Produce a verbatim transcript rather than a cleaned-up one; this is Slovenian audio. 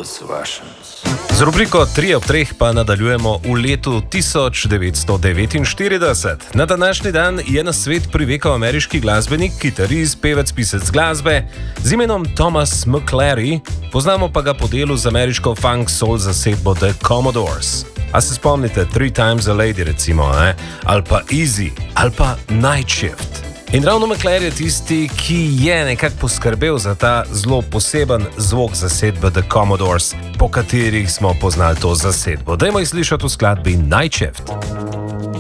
Z rubriko tri ob treh pa nadaljujemo v letu tisoč devetsto devetinštirideset. Na današnji dan je na svet privekal ameriški glasbenik, kitarist, pevec, pisec glasbe z imenom Thomas McClary, poznamo pa ga po delu z ameriško funk soul zasedbo The Commodores. A se spomnite Three Times a Lady recimo, ne? Ali pa Easy, ali pa Night Shift. In ravno McClary je tisti, ki je nekako poskrbel za ta zelo poseben zvok zasedbe The Commodores, po katerih smo poznali to zasedbo. Dajmo jih slišati v skladbi Night Shift.